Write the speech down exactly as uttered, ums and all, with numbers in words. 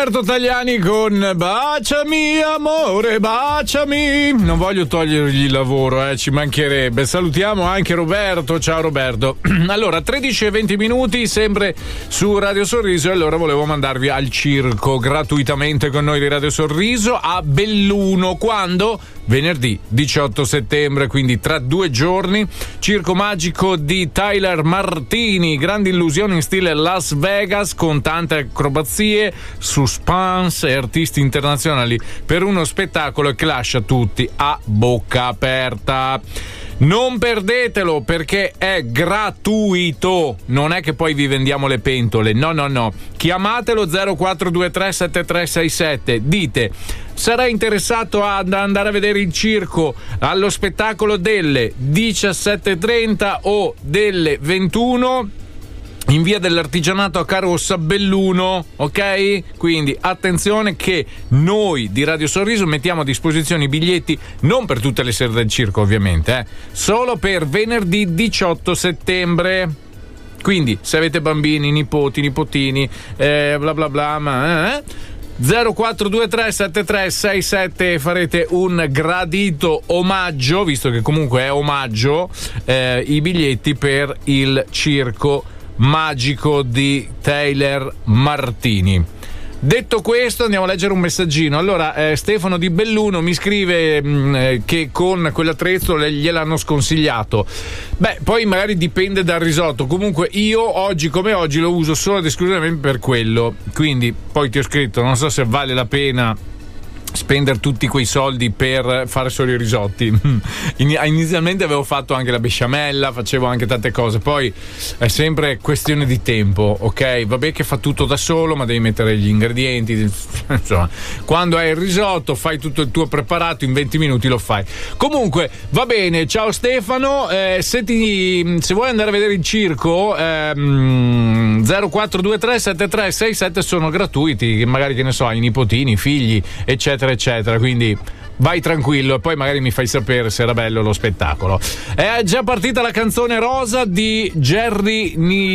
Roberto Tagliani con Baciami amore, baciami. Non voglio togliergli il lavoro, eh, ci mancherebbe. Salutiamo anche Roberto. Ciao Roberto. Allora, tredici e venti minuti, sempre su Radio Sorriso. E allora volevo mandarvi al circo gratuitamente con noi di Radio Sorriso a Belluno. Quando? Venerdì diciotto settembre, quindi tra due giorni. Circo magico di Tyler Martini, grandi illusioni in stile Las Vegas con tante acrobazie, suspense e artisti internazionali per uno spettacolo che lascia tutti a bocca aperta. Non perdetelo perché è gratuito, non è che poi vi vendiamo le pentole, no no no. Chiamatelo zero quattro due tre sette tre sei sette, dite sarei interessato ad andare a vedere il circo allo spettacolo delle diciassette e trenta o delle ventuno in via dell'Artigianato a Carossa, Belluno, ok? Quindi attenzione che noi di Radio Sorriso mettiamo a disposizione i biglietti non per tutte le sere del circo, ovviamente, eh, solo per venerdì diciotto settembre. Quindi se avete bambini, nipoti, nipotini, eh, bla bla bla, ma... Eh, zero quattro due tre sette tre sei sette farete un gradito omaggio, visto che comunque è omaggio, eh, i biglietti per il circo magico di Tyler Martini. Detto questo, andiamo a leggere un messaggino. Allora, eh, Stefano di Belluno mi scrive mh, che con quell'attrezzo le, gliel'hanno sconsigliato. Beh, poi magari dipende dal risotto. Comunque io oggi come oggi lo uso solo ed esclusivamente per quello. Quindi poi ti ho scritto, non so se vale la pena spendere tutti quei soldi per fare solo i risotti. Inizialmente avevo fatto anche la besciamella, facevo anche tante cose, poi è sempre questione di tempo, ok? Vabbè che fa tutto da solo, ma devi mettere gli ingredienti, insomma, quando hai il risotto fai tutto il tuo preparato, in venti minuti lo fai. Comunque va bene, ciao Stefano, eh, se, ti, se vuoi andare a vedere il circo, ehm, zero quattro due tre sette tre sei sette sono gratuiti, magari che ne so, i nipotini, i figli, eccetera eccetera, quindi vai tranquillo e poi magari mi fai sapere se era bello lo spettacolo. È già partita la canzone Rosa di Jerry Ni